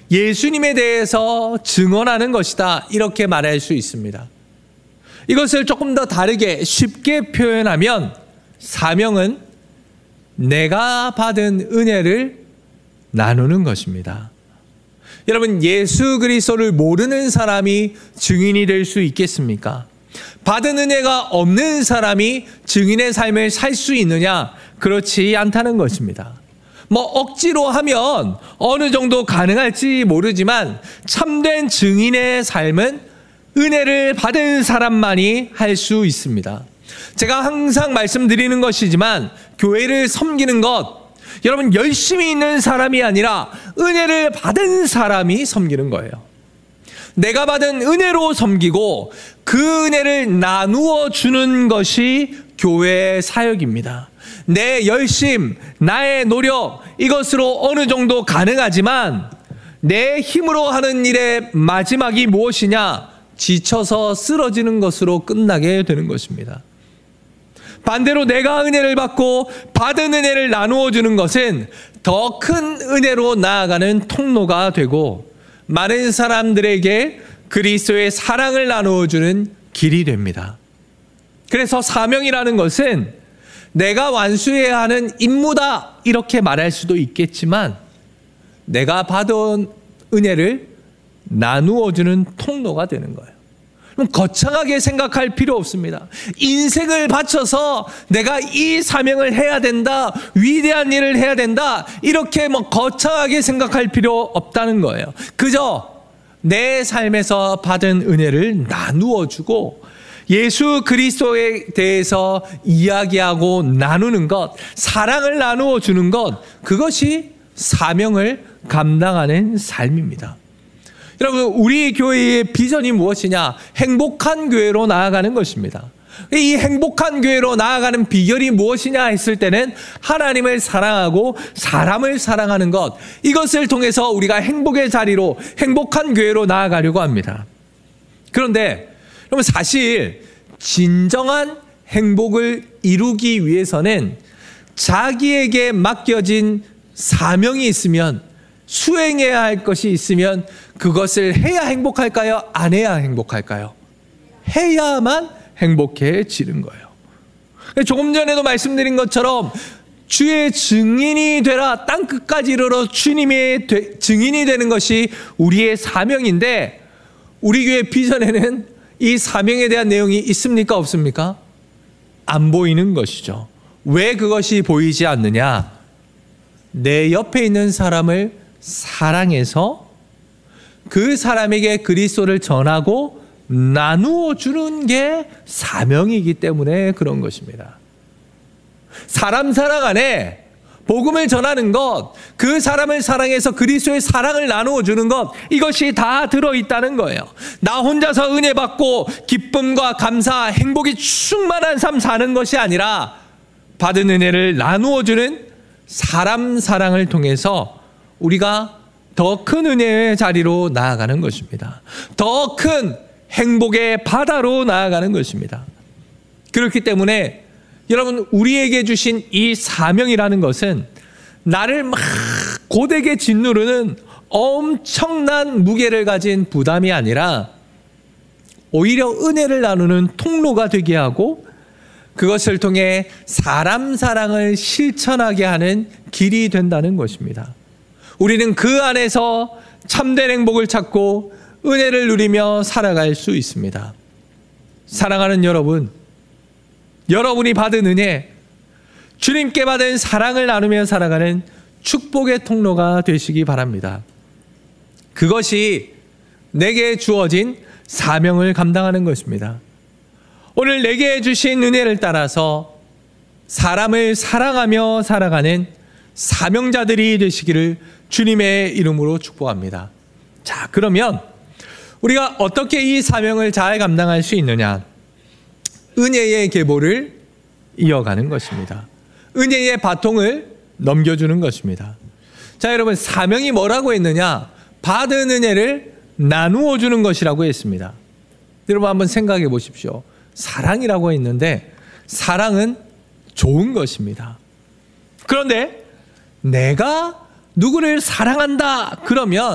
예수님에 대해서 증언하는 것이다. 이렇게 말할 수 있습니다. 이것을 조금 더 다르게 쉽게 표현하면 사명은 내가 받은 은혜를 나누는 것입니다. 여러분, 예수 그리스도를 모르는 사람이 증인이 될 수 있겠습니까? 받은 은혜가 없는 사람이 증인의 삶을 살 수 있느냐? 그렇지 않다는 것입니다. 억지로 하면 어느 정도 가능할지 모르지만 참된 증인의 삶은 은혜를 받은 사람만이 할 수 있습니다. 제가 항상 말씀드리는 것이지만 교회를 섬기는 것, 여러분 열심히 있는 사람이 아니라 은혜를 받은 사람이 섬기는 거예요. 내가 받은 은혜로 섬기고 그 은혜를 나누어 주는 것이 교회의 사역입니다. 내 열심, 나의 노력, 이것으로 어느 정도 가능하지만 내 힘으로 하는 일의 마지막이 무엇이냐? 지쳐서 쓰러지는 것으로 끝나게 되는 것입니다. 반대로 내가 은혜를 받고 받은 은혜를 나누어 주는 것은 더 큰 은혜로 나아가는 통로가 되고 많은 사람들에게 그리스도의 사랑을 나누어 주는 길이 됩니다. 그래서 사명이라는 것은 내가 완수해야 하는 임무다 이렇게 말할 수도 있겠지만 내가 받은 은혜를 나누어 주는 통로가 되는 거예요. 그럼 거창하게 생각할 필요 없습니다. 인생을 바쳐서 내가 이 사명을 해야 된다, 위대한 일을 해야 된다, 이렇게 거창하게 생각할 필요 없다는 거예요. 그저 내 삶에서 받은 은혜를 나누어 주고 예수 그리스도에 대해서 이야기하고 나누는 것, 사랑을 나누어 주는 것, 그것이 사명을 감당하는 삶입니다. 여러분, 우리 교회의 비전이 무엇이냐? 행복한 교회로 나아가는 것입니다. 이 행복한 교회로 나아가는 비결이 무엇이냐 했을 때는 하나님을 사랑하고 사람을 사랑하는 것, 이것을 통해서 우리가 행복의 자리로, 행복한 교회로 나아가려고 합니다. 그런데 여러분, 사실 진정한 행복을 이루기 위해서는 자기에게 맡겨진 사명이 있으면, 수행해야 할 것이 있으면 그것을 해야 행복할까요? 안 해야 행복할까요? 해야만 행복해지는 거예요. 조금 전에도 말씀드린 것처럼 주의 증인이 되라, 땅 끝까지 이르러 주님의 증인이 되는 것이 우리의 사명인데, 우리 교회 비전에는 이 사명에 대한 내용이 있습니까? 없습니까? 안 보이는 것이죠. 왜 그것이 보이지 않느냐? 내 옆에 있는 사람을 사랑해서 그 사람에게 그리스도를 전하고 나누어 주는 게 사명이기 때문에 그런 것입니다. 사람 사랑 안에 복음을 전하는 것, 그 사람을 사랑해서 그리스도의 사랑을 나누어 주는 것, 이것이 다 들어있다는 거예요. 나 혼자서 은혜 받고 기쁨과 감사, 행복이 충만한 삶 사는 것이 아니라 받은 은혜를 나누어 주는 사람 사랑을 통해서 우리가 더 큰 은혜의 자리로 나아가는 것입니다. 더 큰 행복의 바다로 나아가는 것입니다. 그렇기 때문에 여러분, 우리에게 주신 이 사명이라는 것은 나를 막 고되게 짓누르는 엄청난 무게를 가진 부담이 아니라 오히려 은혜를 나누는 통로가 되게 하고 그것을 통해 사람 사랑을 실천하게 하는 길이 된다는 것입니다. 우리는 그 안에서 참된 행복을 찾고 은혜를 누리며 살아갈 수 있습니다. 사랑하는 여러분, 여러분이 받은 은혜, 주님께 받은 사랑을 나누며 살아가는 축복의 통로가 되시기 바랍니다. 그것이 내게 주어진 사명을 감당하는 것입니다. 오늘 내게 주신 은혜를 따라서 사람을 사랑하며 살아가는 사명자들이 되시기를 주님의 이름으로 축복합니다. 자, 그러면 우리가 어떻게 이 사명을 잘 감당할 수 있느냐? 은혜의 계보를 이어가는 것입니다. 은혜의 바통을 넘겨주는 것입니다. 자, 여러분, 사명이 뭐라고 했느냐? 받은 은혜를 나누어 주는 것이라고 했습니다. 여러분 한번 생각해 보십시오. 사랑이라고 했는데 사랑은 좋은 것입니다. 그런데 내가 누구를 사랑한다 그러면